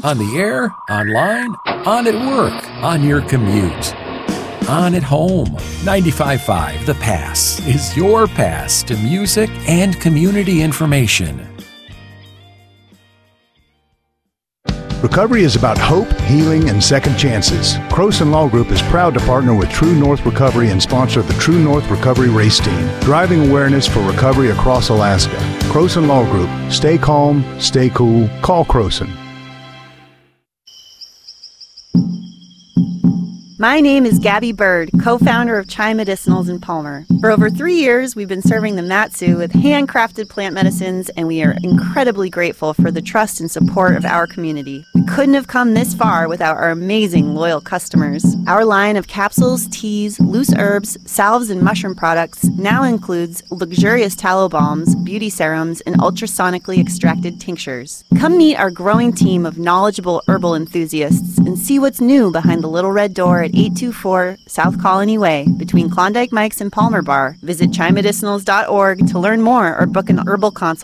On the air, online, on at work, on your commute, on at home. 95.5 The Pass is your pass to music and community information. Recovery is about hope, healing, and second chances. Croson Law Group is proud to partner with True North Recovery and sponsor the True North Recovery Race Team, driving awareness for recovery across Alaska. Croson Law Group. Stay calm, stay cool. Call Croson. My name is Gabby Bird, co-founder of Chai Medicinals in Palmer. For over 3 years, we've been serving the Mat-Su with handcrafted plant medicines, and we are incredibly grateful for the trust and support of our community. We couldn't have come this far without our amazing, loyal customers. Our line of capsules, teas, loose herbs, salves, and mushroom products now includes luxurious tallow balms, beauty serums, and ultrasonically extracted tinctures. Come meet our growing team of knowledgeable herbal enthusiasts and see what's new behind the little red door at 824 South Colony Way between Klondike Mike's and Palmer Bar. Visit ChaiMedicinals.org to learn more or book an herbal consult